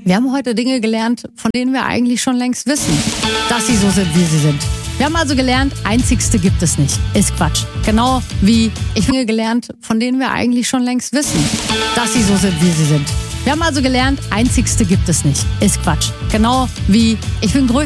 Wir haben heute Dinge gelernt, von denen wir eigentlich schon längst wissen, dass sie so sind, wie sie sind. Wir haben also gelernt, Einzigste gibt es nicht. Ist Quatsch. Genau wie ich Dinge gelernt, von denen wir eigentlich schon längst wissen, dass sie so sind, wie sie sind. Wir haben also gelernt, Einzigste gibt es nicht. Ist Quatsch. Genau wie ich bin größer